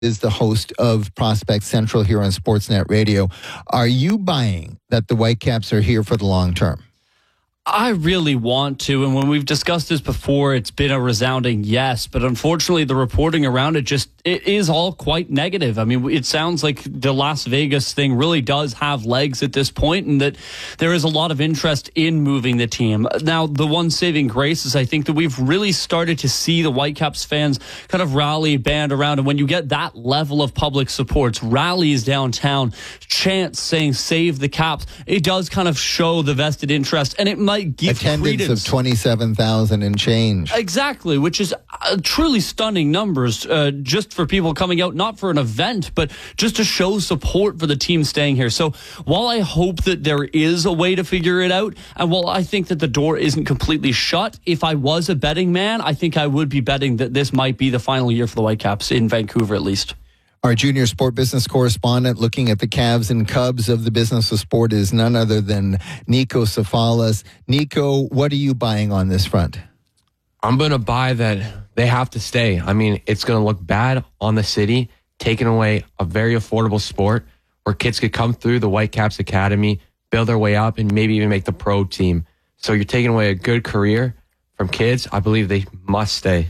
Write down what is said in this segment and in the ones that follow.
is the host of Prospect Central here on Sportsnet Radio. Are you buying that the Whitecaps are here for the long term? I really want to, and when we've discussed this before, it's been a resounding yes, but unfortunately the reporting around it is all quite negative. I mean, it sounds like the Las Vegas thing really does have legs at this point, and that there is a lot of interest in moving the team. Now, the one saving grace is I think that we've really started to see the Whitecaps fans kind of rally, band around, and when you get that level of public support, rallies downtown, chants saying save the Caps, it does kind of show the vested interest, and it might give attendance credence. Of 27,000 and change. Exactly, which is truly stunning numbers just for people coming out, not for an event, but just to show support for the team staying here. So while I hope that there is a way to figure it out, and while I think that the door isn't completely shut, if I was a betting man, I think I would be betting that this might be the final year for the Whitecaps in Vancouver at least. Our junior sport business correspondent looking at the Cavs and Cubs of the business of sport is none other than Nico Safalas. Nico, what are you buying on this front? I'm going to buy that they have to stay. I mean, it's going to look bad on the city, taking away a very affordable sport where kids could come through the Whitecaps Academy, build their way up, and maybe even make the pro team. So you're taking away a good career from kids. I believe they must stay.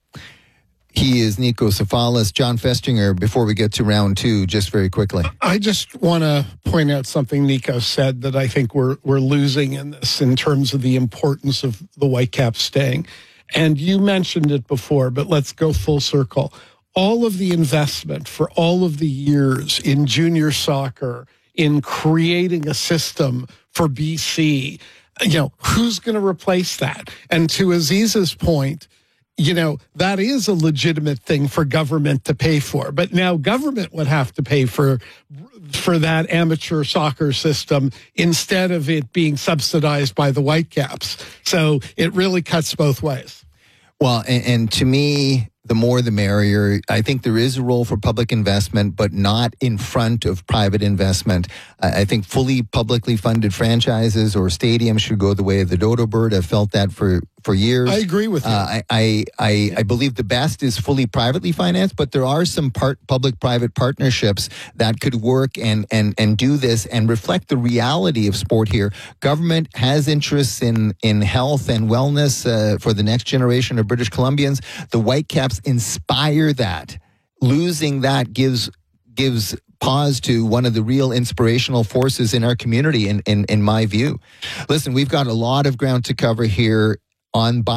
He is Nico Safalas. John Festinger, before we get to round two, just very quickly. I just want to point out something Nico said that I think we're losing in this in terms of the importance of the Whitecaps staying. And you mentioned it before, but let's go full circle. All of the investment for all of the years in junior soccer, in creating a system for BC, who's going to replace that? And to Aziz's point, that is a legitimate thing for government to pay for. But now government would have to pay for that amateur soccer system instead of it being subsidized by the Whitecaps. So it really cuts both ways. Well, and to me, the more the merrier. I think there is a role for public investment, but not in front of private investment. I think fully publicly funded franchises or stadiums should go the way of the dodo bird. I've felt that for years. I agree with you. I believe the best is fully privately financed, but there are some public-private partnerships that could work and do this and reflect the reality of sport here. Government has interests in health and wellness for the next generation of British Columbians. The Whitecaps inspire that. Losing that gives pause to one of the real inspirational forces in our community, in my view. Listen, we've got a lot of ground to cover here on